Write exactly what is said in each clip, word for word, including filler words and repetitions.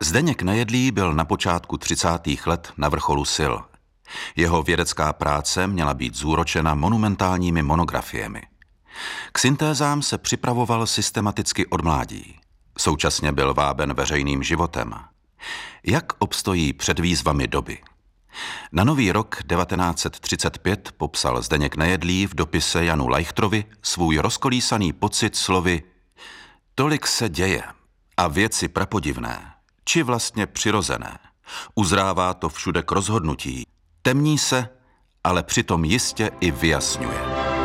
Zdeněk Nejedlý byl na počátku třicátých let na vrcholu sil. Jeho vědecká práce měla být zúročena monumentálními monografiemi. K syntézám se připravoval systematicky od mládí. Současně byl váben veřejným životem. Jak obstojí před výzvami doby? Na nový rok devatenáct set třicet pět popsal Zdeněk Nejedlý v dopise Janu Leichtrovi svůj rozkolísaný pocit slovy: tolik se děje a věci prapodivné, či vlastně přirozené. Uzrává to všude k rozhodnutí. Temní se, ale přitom jistě i vyjasňuje.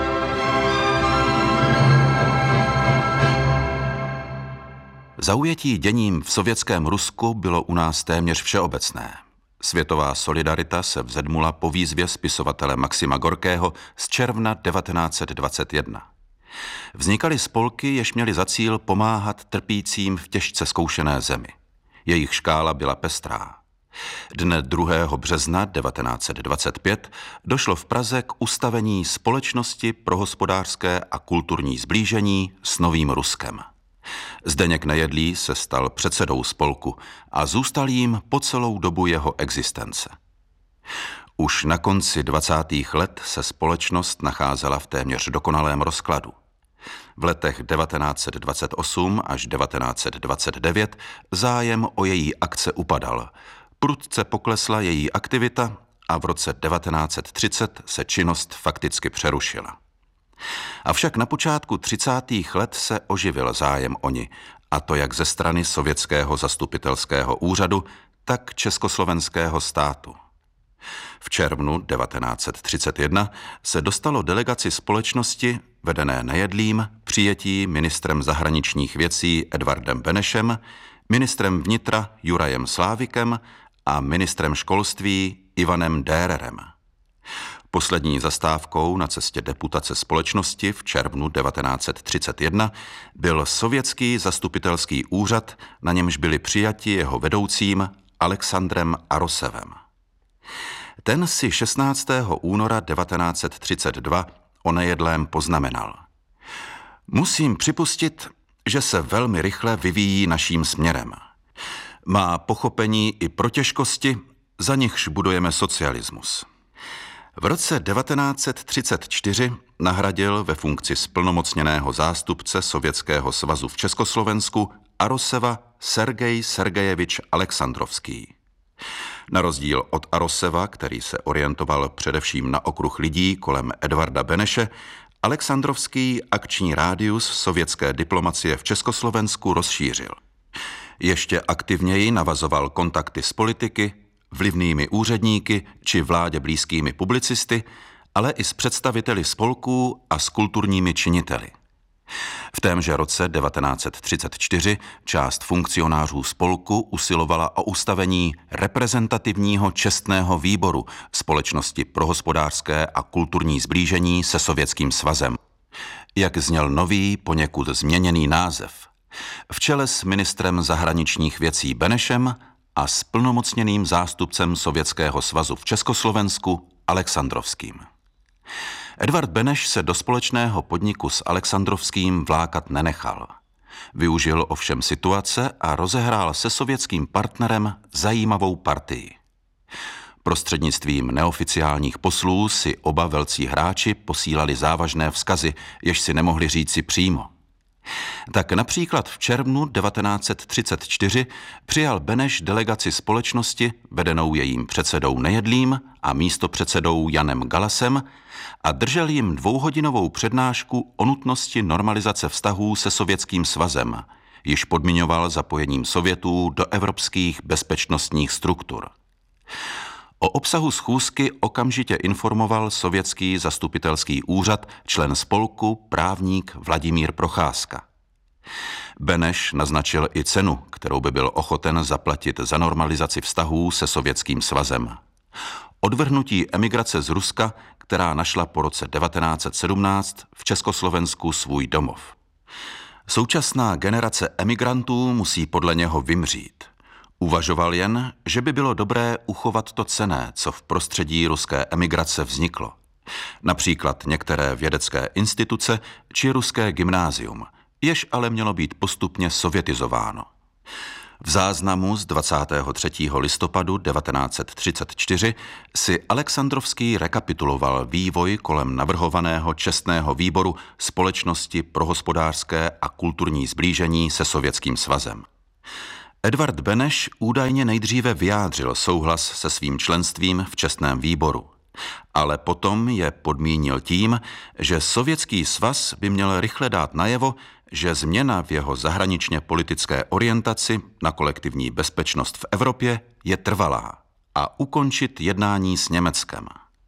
Zaujetí děním v sovětském Rusku bylo u nás téměř všeobecné. Světová solidarita se vzedmula po výzvě spisovatele Maxima Gorkého z června devatenáct set dvacet jedna. Vznikaly spolky, jež měly za cíl pomáhat trpícím v těžce zkoušené zemi. Jejich škála byla pestrá. Dne druhého března devatenáct set dvacet pět došlo v Praze k ustavení Společnosti pro hospodářské a kulturní sblížení s Novým Ruskem. Zdeněk Nejedlý se stal předsedou spolku a zůstal jím po celou dobu jeho existence. Už na konci dvacátých let se společnost nacházela v téměř dokonalém rozkladu. V letech devatenáct set dvacet osm až devatenáct set dvacet devět zájem o její akce upadal. Prudce poklesla její aktivita a v roce devatenáct set třicet se činnost fakticky přerušila. Avšak na počátku třicátých let se oživil zájem o ni, a to jak ze strany sovětského zastupitelského úřadu, tak československého státu. V červnu devatenáct set třicet jedna se dostalo delegaci společnosti, vedené Nejedlým, přijetí ministrem zahraničních věcí Edvardem Benešem, ministrem vnitra Jurajem Slávikem a ministrem školství Ivanem Dérerem. Poslední zastávkou na cestě deputace společnosti v červnu devatenáct set třicet jedna byl sovětský zastupitelský úřad, na němž byli přijati jeho vedoucím Alexandrem Arosevem. Ten si šestnáctého února devatenáct set třicet dva o Nejedlém poznamenal: musím připustit, že se velmi rychle vyvíjí naším směrem. Má pochopení i pro těžkosti, za nichž budujeme socialismus. V roce devatenáct set třicet čtyři nahradil ve funkci splnomocněného zástupce Sovětského svazu v Československu Aroseva Sergej Sergejevič Alexandrovský. Na rozdíl od Aroseva, který se orientoval především na okruh lidí kolem Edvarda Beneše, Alexandrovský akční rádius sovětské diplomacie v Československu rozšířil. Ještě aktivněji navazoval kontakty s politiky, vlivnými úředníky či vládě blízkými publicisty, ale i s představiteli spolků a s kulturními činiteli. V témže roce devatenáct set třicet čtyři část funkcionářů spolku usilovala o ustavení reprezentativního čestného výboru Společnosti pro hospodářské a kulturní sblížení se Sovětským svazem. Jak zněl nový, poněkud změněný název. V čele s ministrem zahraničních věcí Benešem a s plnomocněným zástupcem Sovětského svazu v Československu Alexandrovským. Edvard Beneš se do společného podniku s Alexandrovským vlákat nenechal. Využil ovšem situace a rozehrál se sovětským partnerem zajímavou partii. Prostřednictvím neoficiálních poslů si oba velcí hráči posílali závažné vzkazy, jež si nemohli říci přímo. Tak například v červnu devatenáct set třicet čtyři přijal Beneš delegaci společnosti vedenou jejím předsedou Nejedlým a místopředsedou Janem Galasem a držel jim dvouhodinovou přednášku o nutnosti normalizace vztahů se Sovětským svazem, již podmiňoval zapojením Sovětů do evropských bezpečnostních struktur. O obsahu schůzky okamžitě informoval sovětský zastupitelský úřad, člen spolku, právník Vladimír Procházka. Beneš naznačil i cenu, kterou by byl ochoten zaplatit za normalizaci vztahů se Sovětským svazem. Odvrhnutí emigrace z Ruska, která našla po roce devatenáct set sedmnáct v Československu svůj domov. Současná generace emigrantů musí podle něho vymřít. Uvažoval jen, že by bylo dobré uchovat to cenné, co v prostředí ruské emigrace vzniklo. Například některé vědecké instituce či ruské gymnázium, jež ale mělo být postupně sovětizováno. V záznamu z dvacátého třetího listopadu devatenáct set třicet čtyři si Alexandrovský rekapituloval vývoj kolem navrhovaného čestného výboru Společnosti pro hospodářské a kulturní sblížení se Sovětským svazem. Edvard Beneš údajně nejdříve vyjádřil souhlas se svým členstvím v čestném výboru, ale potom je podmínil tím, že Sovětský svaz by měl rychle dát najevo, že změna v jeho zahraničně politické orientaci na kolektivní bezpečnost v Evropě je trvalá a ukončit jednání s Německem.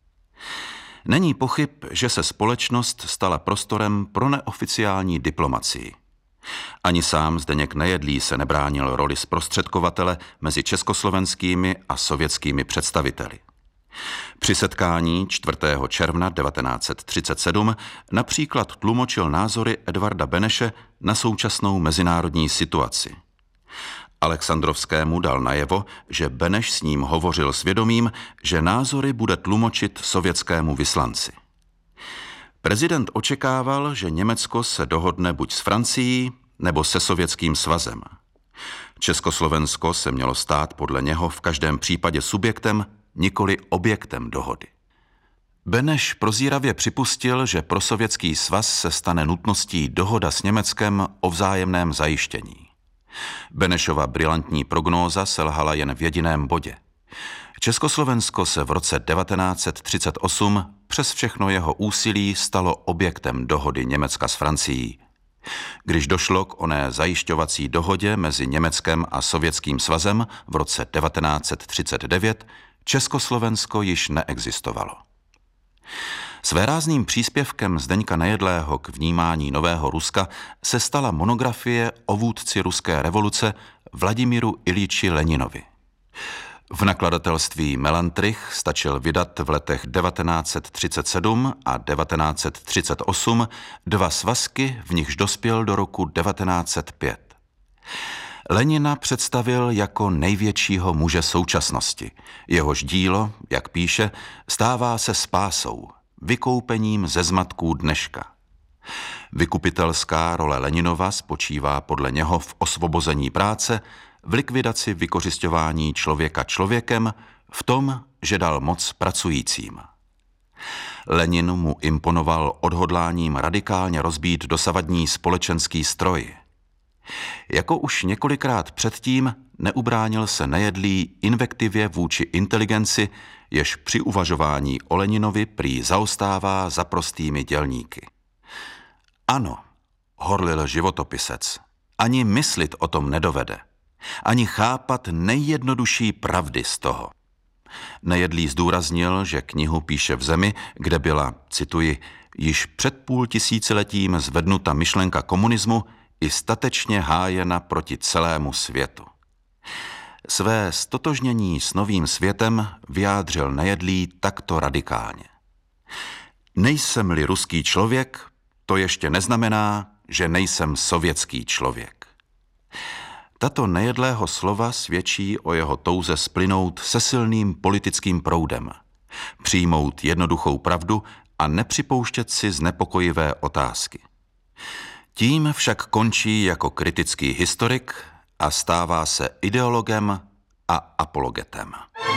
Není pochyb, že se společnost stala prostorem pro neoficiální diplomacii. Ani sám Zdeněk Nejedlý se nebránil roli zprostředkovatele mezi československými a sovětskými představiteli. Při setkání čtvrtého června devatenáct set třicet sedm například tlumočil názory Edvarda Beneše na současnou mezinárodní situaci. Alexandrovskému dal najevo, že Beneš s ním hovořil s vědomím, že názory bude tlumočit sovětskému vyslanci. Prezident očekával, že Německo se dohodne buď s Francií, nebo se Sovětským svazem. Československo se mělo stát podle něho v každém případě subjektem, nikoli objektem dohody. Beneš prozíravě připustil, že pro Sovětský svaz se stane nutností dohoda s Německem o vzájemném zajištění. Benešova brilantní prognóza selhala jen v jediném bodě. Československo se v roce devatenáct set třicet osm přes všechno jeho úsilí stalo objektem dohody Německa s Francií. Když došlo k oné zajišťovací dohodě mezi Německem a Sovětským svazem v roce devatenáct set třicet devět, Československo již neexistovalo. Svérázným příspěvkem Zdeňka Nejedlého k vnímání nového Ruska se stala monografie o vůdci ruské revoluce Vladimíru Iljiči Leninovi. V nakladatelství Melantrich stačil vydat v letech devatenáct set třicet sedm a devatenáct set třicet osm dva svazky, v nichž dospěl do roku devatenáct set pět. Lenina představil jako největšího muže současnosti. Jehož dílo, jak píše, stává se spásou, vykoupením ze zmatků dneška. Vykupitelská role Leninova spočívá podle něho v osvobození práce, v likvidaci vykořisťování člověka člověkem, v tom, že dal moc pracujícím. Lenin mu imponoval odhodláním radikálně rozbít dosavadní společenský stroj. Jako už několikrát předtím neubránil se Nejedlý invektivě vůči inteligenci, jež při uvažování o Leninovi prý zaostává za prostými dělníky. Ano, horlil životopisec, ani myslit o tom nedovede, ani chápat nejjednodušší pravdy z toho. Nejedlý zdůraznil, že knihu píše v zemi, kde byla, cituji, již před půl tisíciletím zvednuta myšlenka komunismu i statečně hájena proti celému světu. Své stotožnění s novým světem vyjádřil Nejedlý takto radikálně. Nejsem-li ruský člověk, to ještě neznamená, že nejsem sovětský člověk. Tato Nejedlého slova svědčí o jeho touze splynout se silným politickým proudem, přijmout jednoduchou pravdu a nepřipouštět si znepokojivé otázky. Tím však končí jako kritický historik a stává se ideologem a apologetem.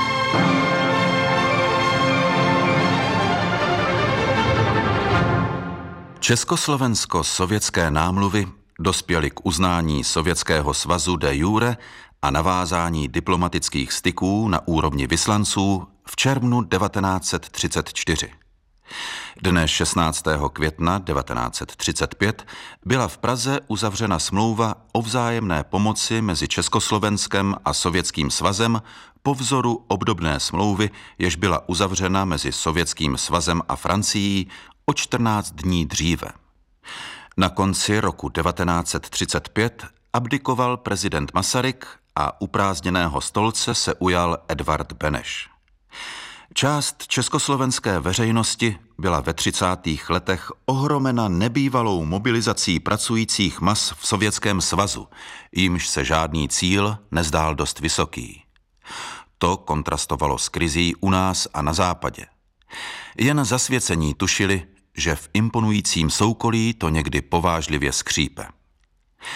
Československo-sovětské námluvy dospěly k uznání Sovětského svazu de jure a navázání diplomatických styků na úrovni vyslanců v červnu devatenáct set třicet čtyři. Dne šestnáctého května devatenáct set třicet pět byla v Praze uzavřena smlouva o vzájemné pomoci mezi Československem a Sovětským svazem po vzoru obdobné smlouvy, jež byla uzavřena mezi Sovětským svazem a Francií o čtrnáct dní dříve. Na konci roku devatenáct set třicet pět abdikoval prezident Masaryk a uprázdněného stolce se ujal Edvard Beneš. Část československé veřejnosti byla ve třicátých letech ohromena nebývalou mobilizací pracujících mas v Sovětském svazu, jímž se žádný cíl nezdál dost vysoký. To kontrastovalo s krizí u nás a na západě. Jen zasvěcení tušili, že v imponujícím soukolí to někdy povážlivě skřípe.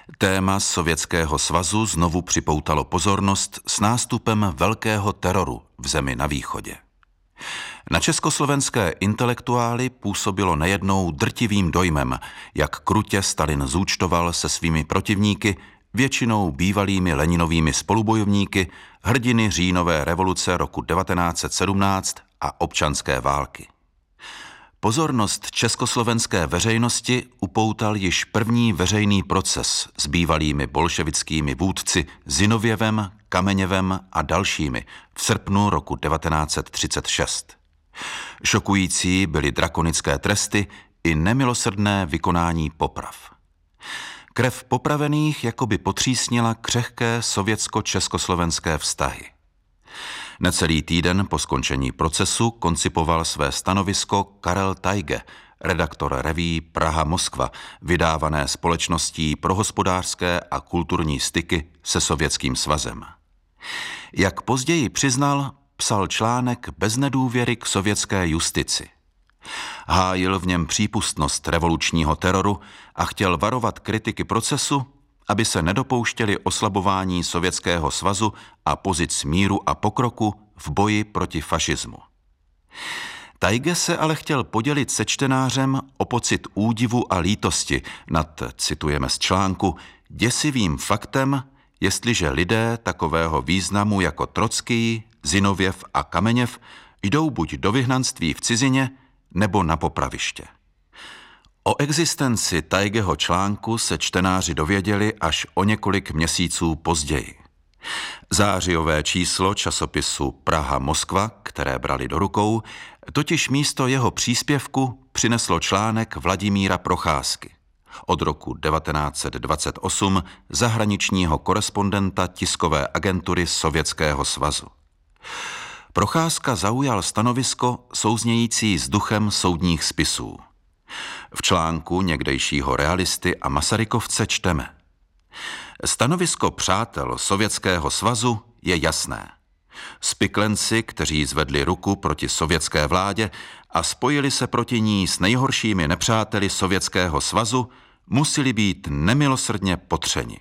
Téma Sovětského svazu znovu připoutalo pozornost s nástupem velkého teroru v zemi na východě. Na československé intelektuály působilo nejednou drtivým dojmem, jak krutě Stalin zúčtoval se svými protivníky, většinou bývalými Leninovými spolubojovníky, hrdiny říjnové revoluce roku devatenáct set sedmnáct a občanské války. Pozornost československé veřejnosti upoutal již první veřejný proces s bývalými bolševickými vůdci Zinověvem, Kameněvem a dalšími v srpnu roku devatenáct set třicet šest. Šokující byly drakonické tresty i nemilosrdné vykonání poprav. Krev popravených jakoby potřísnila křehké sovětsko-československé vztahy. Necelý týden po skončení procesu koncipoval své stanovisko Karel Tajge, redaktor reví Praha-Moskva, vydávané Společností pro hospodářské a kulturní styky se Sovětským svazem. Jak později přiznal, psal článek bez nedůvěry k sovětské justici. Hájil v něm přípustnost revolučního teroru a chtěl varovat kritiky procesu, aby se nedopouštěli oslabování Sovětského svazu a pozic míru a pokroku v boji proti fašismu. Tajge se ale chtěl podělit se čtenářem o pocit údivu a lítosti nad, citujeme z článku, děsivým faktem, jestliže lidé takového významu jako Trockij, Zinověv a Kameněv jdou buď do vyhnanství v cizině, nebo na popraviště. O existenci Tajgeho článku se čtenáři dověděli až o několik měsíců později. Zářijové číslo časopisu Praha-Moskva, které brali do rukou, totiž místo jeho příspěvku přineslo článek Vladimíra Procházky, od roku devatenáct set dvacet osm zahraničního korespondenta tiskové agentury Sovětského svazu. Procházka zaujal stanovisko souznějící s duchem soudních spisů. V článku někdejšího realisty a Masarykovce čteme: stanovisko přátel Sovětského svazu je jasné. Spiklenci, kteří zvedli ruku proti sovětské vládě a spojili se proti ní s nejhoršími nepřáteli Sovětského svazu, museli být nemilosrdně potřeni.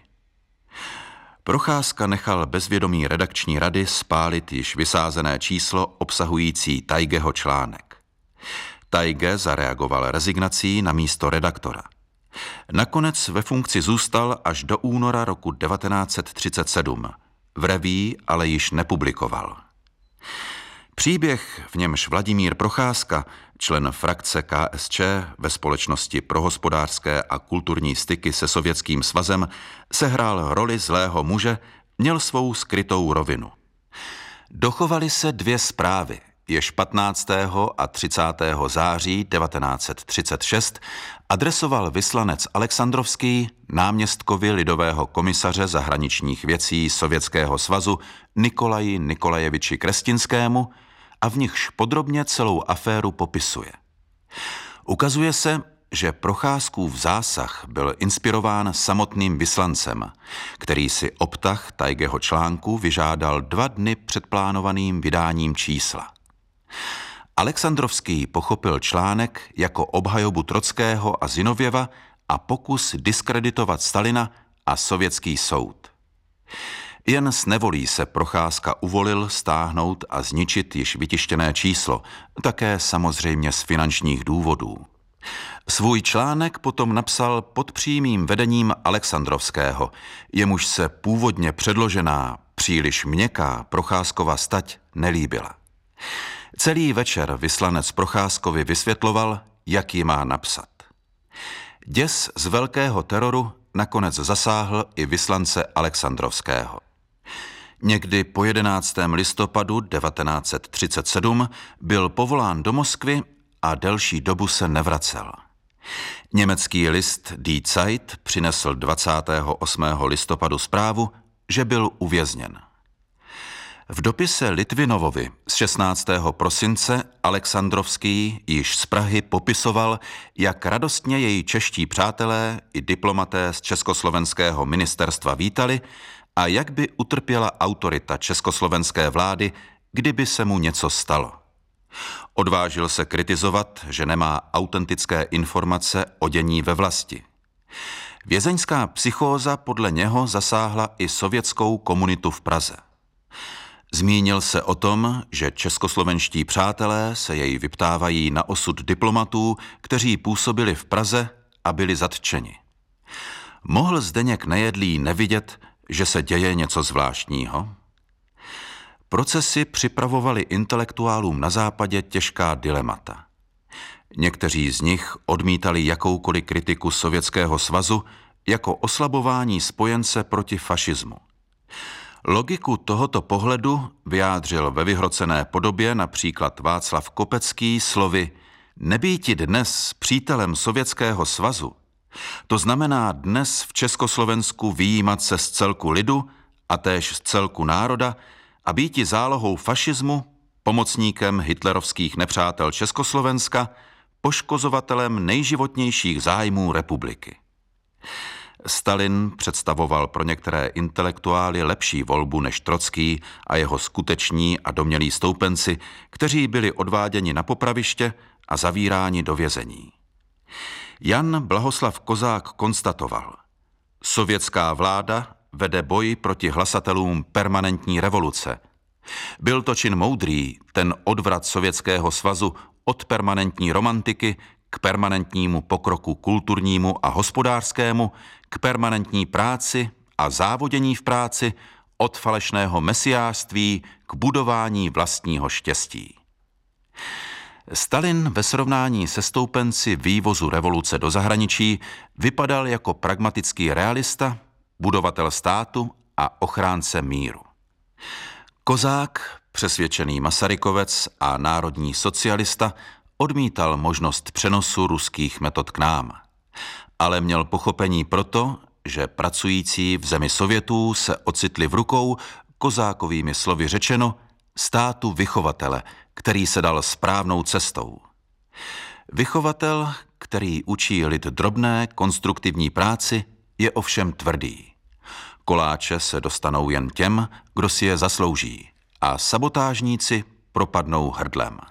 Procházka nechal bez vědomí redakční rady spálit již vysázené číslo obsahující Tajgeho článek. Tajge zareagoval rezignací na místo redaktora. Nakonec ve funkci zůstal až do února roku devatenáct set třicet sedm. V reví ale již nepublikoval. Příběh, v němž Vladimír Procházka, člen frakce K S Č ve Společnosti pro hospodářské a kulturní styky se Sovětským svazem, sehrál roli zlého muže, měl svou skrytou rovinu. Dochovaly se dvě zprávy, jež patnáctého a třicátého září devatenáct set třicet šest adresoval vyslanec Alexandrovský náměstkovi lidového komisaře zahraničních věcí Sovětského svazu Nikolaji Nikolajeviči Krestinskému a v nichž podrobně celou aféru popisuje. Ukazuje se, že Procházkův zásah byl inspirován samotným vyslancem, který si obtah Tajgeho článku vyžádal dva dny před plánovaným vydáním čísla. Alexandrovský pochopil článek jako obhajobu Trockého a Zinověva a pokus diskreditovat Stalina a sovětský soud. Jen s nevolí se Procházka uvolil stáhnout a zničit již vytištěné číslo, také samozřejmě z finančních důvodů. Svůj článek potom napsal pod přímým vedením Alexandrovského, jemuž se původně předložená, příliš měkká Procházkova stať nelíbila. Celý večer vyslanec Procházkovi vysvětloval, jak ji má napsat. Děs z velkého teroru nakonec zasáhl i vyslance Alexandrovského. Někdy po jedenáctého listopadu devatenáct set třicet sedm byl povolán do Moskvy a delší dobu se nevracel. Německý list Die Zeit přinesl dvacátého osmého listopadu zprávu, že byl uvězněn. V dopise Litvinovovi z šestnáctého prosince Alexandrovský již z Prahy popisoval, jak radostně její čeští přátelé i diplomaté z československého ministerstva vítali a jak by utrpěla autorita československé vlády, kdyby se mu něco stalo. Odvážil se kritizovat, že nemá autentické informace o dění ve vlasti. Vězeňská psychóza podle něho zasáhla i sovětskou komunitu v Praze. Zmínil se o tom, že českoslovenští přátelé se jej vyptávají na osud diplomatů, kteří působili v Praze a byli zatčeni. Mohl Zdeněk Nejedlý nevidět, že se děje něco zvláštního? Procesy připravovaly intelektuálům na západě těžká dilemata. Někteří z nich odmítali jakoukoliv kritiku Sovětského svazu jako oslabování spojence proti fašismu. Logiku tohoto pohledu vyjádřil ve vyhrocené podobě například Václav Kopecký slovy "Nebýti dnes přítelem Sovětského svazu, to znamená dnes v Československu vyjímat se z celku lidu a též z celku národa a býti zálohou fašismu, pomocníkem hitlerovských nepřátel Československa, poškozovatelem nejživotnějších zájmů republiky." Stalin představoval pro některé intelektuály lepší volbu než Trocký a jeho skuteční a domnělí stoupenci, kteří byli odváděni na popraviště a zavíráni do vězení. Jan Blahoslav Kozák konstatoval: sovětská vláda vede boj proti hlasatelům permanentní revoluce. Byl to čin moudrý, ten odvrat Sovětského svazu od permanentní romantiky k permanentnímu pokroku kulturnímu a hospodářskému, k permanentní práci a závodění v práci, od falešného mesiářství k budování vlastního štěstí. Stalin ve srovnání se stoupenci vývozu revoluce do zahraničí vypadal jako pragmatický realista, budovatel státu a ochránce míru. Kozák, přesvědčený Masarykovec a národní socialista, odmítal možnost přenosu ruských metod k nám, ale měl pochopení proto, že pracující v zemi Sovětů se ocitli v rukou, Kozákovými slovy řečeno, státu vychovatele, který se dal správnou cestou. Vychovatel, který učí lid drobné, konstruktivní práci, je ovšem tvrdý. Koláče se dostanou jen těm, kdo si je zaslouží, a sabotážníci propadnou hrdlem.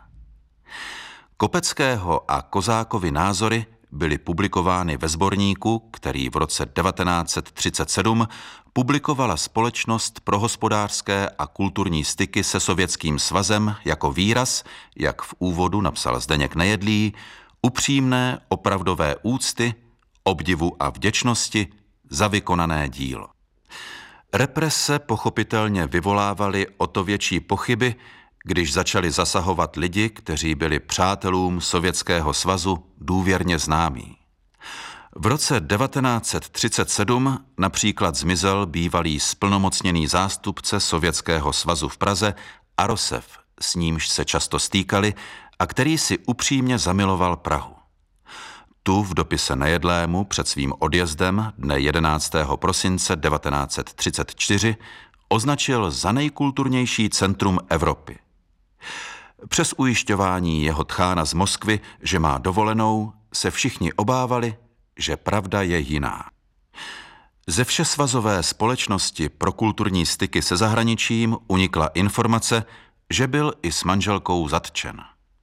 Kopeckého a Kozákovy názory byly publikovány ve sborníku, který v roce devatenáct set třicet sedm publikovala Společnost pro hospodářské a kulturní styky se Sovětským svazem jako výraz, jak v úvodu napsal Zdeněk Nejedlý, upřímné, opravdové úcty, obdivu a vděčnosti za vykonané dílo. Represe pochopitelně vyvolávaly o to větší pochyby, když začali zasahovat lidi, kteří byli přátelům Sovětského svazu důvěrně známí. V roce devatenáct set třicet sedm například zmizel bývalý splnomocněný zástupce Sovětského svazu v Praze Arosev, s nímž se často stýkali a který si upřímně zamiloval Prahu. Tu v dopise Nejedlému před svým odjezdem dne jedenáctého prosince devatenáct set třicet čtyři označil za nejkulturnější centrum Evropy. Přes ujišťování jeho tchána z Moskvy, že má dovolenou, se všichni obávali, že pravda je jiná. Ze Všesvazové společnosti pro kulturní styky se zahraničím unikla informace, že byl i s manželkou zatčen.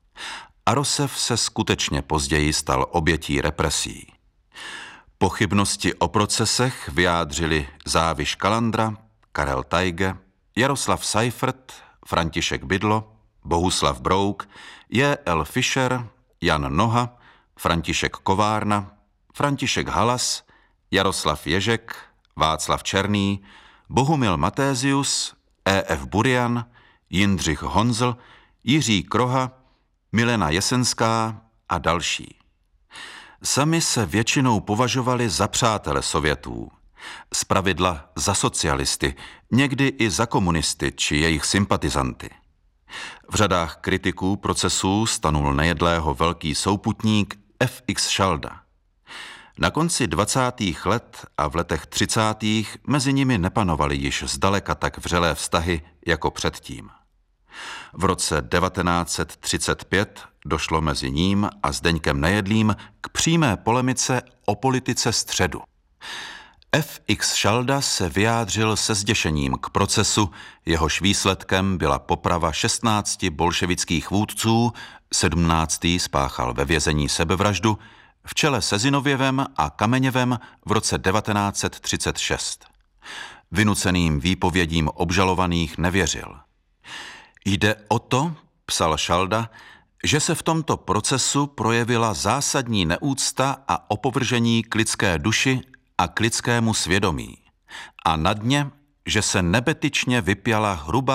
Arosev se skutečně později stal obětí represí. Pochybnosti o procesech vyjádřili Záviš Kalandra, Karel Tajge, Jaroslav Seifert, František Bydlo, Bohuslav Brouk, J. L. Fischer, Jan Noha, František Kovárna, František Halas, Jaroslav Ježek, Václav Černý, Bohumil Matézius, E. F. Burian, Jindřich Honzl, Jiří Kroha, Milena Jesenská a další. Sami se většinou považovali za přátele Sovětů, zpravidla za socialisty, někdy i za komunisty či jejich sympatizanty. V řadách kritiků procesů stanul Nejedlého velký souputník F X Šalda. Na konci dvacátých let a v letech třicátých mezi nimi nepanovaly již zdaleka tak vřelé vztahy jako předtím. V roce devatenáct set třicet pět došlo mezi ním a Zdeňkem Nejedlým k přímé polemice o politice středu. F X Šalda se vyjádřil se zděšením k procesu, jehož výsledkem byla poprava šestnácti bolševických vůdců, sedmnáctý spáchal ve vězení sebevraždu, v čele se Zinověvem a Kameněvem v roce devatenáct set třicet šest. Vynuceným výpovědím obžalovaných nevěřil. Jde o to, psal Šalda, že se v tomto procesu projevila zásadní neúcta a opovržení k lidské duši a k lidskému svědomí a na dně, že se nebetyčně vypjala hrubá